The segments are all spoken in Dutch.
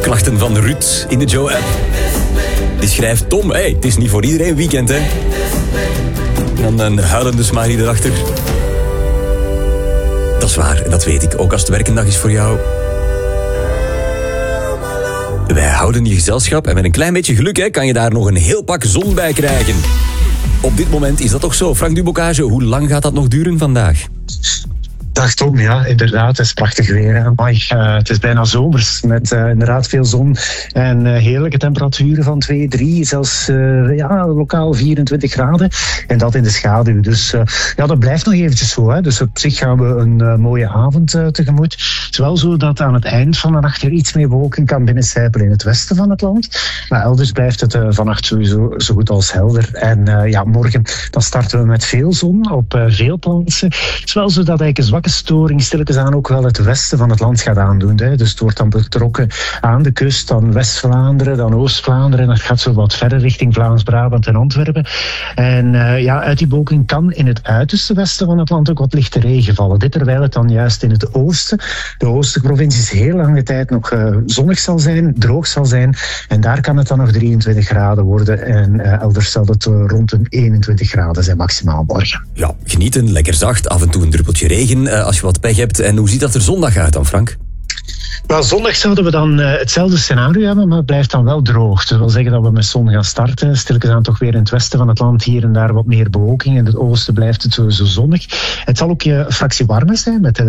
klachten van Ruud in de Joe-app. Die schrijft: Tom, het is niet voor iedereen weekend, hè. En dan een huilende smiley erachter. Dat is waar, en dat weet ik. Ook als het werkendag is voor jou. Wij houden je gezelschap en met een klein beetje geluk kan je daar nog een heel pak zon bij krijgen. Op dit moment is dat toch zo. Frank Dubocage, hoe lang gaat dat nog duren vandaag? Dag Tom, ja, inderdaad, het is prachtig weer. Het is bijna zomers met inderdaad veel zon en heerlijke temperaturen van 2, 3, zelfs lokaal 24 graden. En dat in de schaduw. Dus dat blijft nog eventjes zo. Hè. Dus op zich gaan we een mooie avond tegemoet. Het is wel zo dat aan het eind van de nacht er iets meer bewolking kan binnencijpelen in het westen van het land. Maar elders blijft het vannacht sowieso zo goed als helder. En morgen dan starten we met veel zon op veel plaatsen. Het is wel zo dat eigenlijk een zwakke storing stilletjes aan ook wel het westen van het land gaat aandoen. Hè. Dus het wordt dan betrokken aan de kust, dan West-Vlaanderen, dan Oost-Vlaanderen. Dat gaat zo wat verder richting Vlaams-Brabant en Antwerpen. En uit die bewolking kan in het uiterste westen van het land ook wat lichte regen vallen. Dit terwijl het dan juist in het oosten, de oostelijke provincies, heel lange tijd nog zonnig zal zijn, droog zal zijn. En daar kan het dan nog 23 graden worden. En elders zal het rond de 21 graden zijn maximaal morgen. Ja, genieten, lekker zacht, af en toe een druppeltje regen als je wat pech hebt. En hoe ziet dat er zondag uit dan, Frank? Wel, zondag zouden we dan hetzelfde scenario hebben, maar het blijft dan wel droog. Dat wil zeggen dat we met zon gaan starten. Stilletjes aan toch weer in het westen van het land hier en daar wat meer bewolking. In het oosten blijft het sowieso zonnig. Het zal ook een fractie warmer zijn, met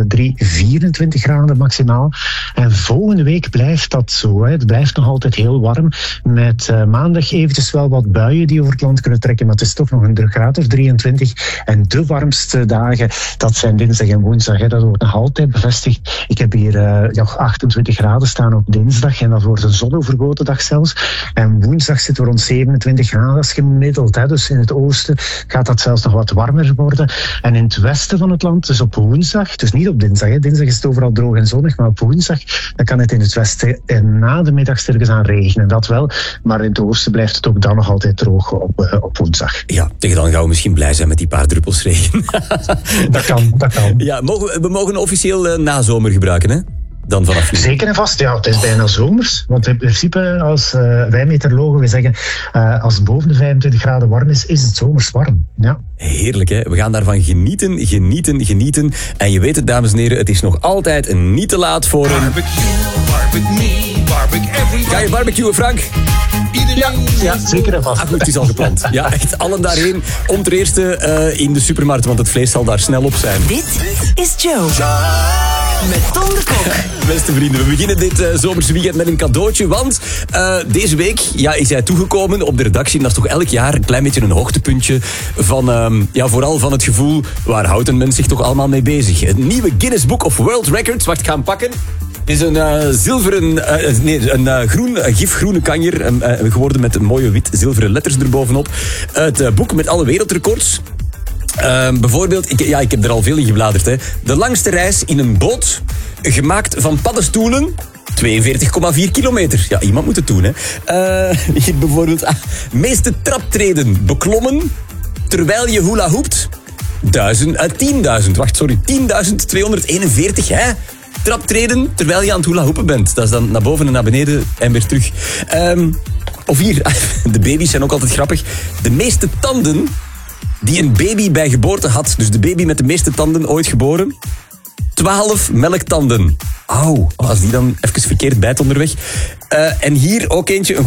24 graden maximaal. En volgende week blijft dat zo. Hè. Het blijft nog altijd heel warm. Met maandag eventjes wel wat buien die over het land kunnen trekken, maar het is toch nog een graad of 23. En de warmste dagen, dat zijn dinsdag en woensdag. Hè. Dat wordt nog altijd bevestigd. Ik heb hier 28 graden staan op dinsdag en dat wordt een zonovergoten dag zelfs. En woensdag zitten we rond 27 graden, dat is gemiddeld. Hè. Dus in het oosten gaat dat zelfs nog wat warmer worden. En in het westen van het land, dus op woensdag, dus niet op dinsdag. Hè. Dinsdag is het overal droog en zonnig, maar op woensdag dan kan het in het westen en na de middag stilletjes aan regenen. Dat wel, maar in het oosten blijft het ook dan nog altijd droog op woensdag. Ja, tegen dan gaan we misschien blij zijn met die paar druppels regen. Dat kan. Ja, we mogen officieel nazomer gebruiken, hè? Dan vanaf nu. Zeker en vast, ja. Het is bijna zomers. Want in principe, als wij meteorologen, we zeggen, als het boven de 25 graden warm is, is het zomers warm. Ja. Heerlijk, hè? We gaan daarvan genieten. En je weet het, dames en heren, het is nog altijd niet te laat voor een... Barbecue me, barbecue every... Ga je barbecuen, Frank? Ja, zeker en vast. Goed, het is al gepland. Ja, echt allen daarheen om ten eerste in de supermarkt, want het vlees zal daar snel op zijn. Dit is Joe. Met Tom de Kok. Beste vrienden, we beginnen dit zomerse weekend met een cadeautje. Want deze week is hij toegekomen op de redactie. En dat is toch elk jaar een klein beetje een hoogtepuntje van, vooral van het gevoel, waar houdt een mens zich toch allemaal mee bezig? Het nieuwe Guinness Book of World Records. Wacht, ga hem pakken. Het is een gifgroene kanjer, geworden met mooie wit-zilveren letters erbovenop. Het boek met alle wereldrecords. Bijvoorbeeld, ik heb er al veel in gebladerd. Hè. De langste reis in een boot, gemaakt van paddenstoelen, 42,4 kilometer. Ja, iemand moet het doen, hè. Hier bijvoorbeeld, meeste traptreden beklommen, terwijl je hula hoept. 10.241, hè. Traptreden, terwijl je aan het hula hoepen bent. Dat is dan naar boven en naar beneden en weer terug. Of hier, de baby's zijn ook altijd grappig. De meeste tanden die een baby bij geboorte had. Dus de baby met de meeste tanden ooit geboren. 12 melktanden. Auw, als die dan even verkeerd bijt onderweg. En hier ook eentje, een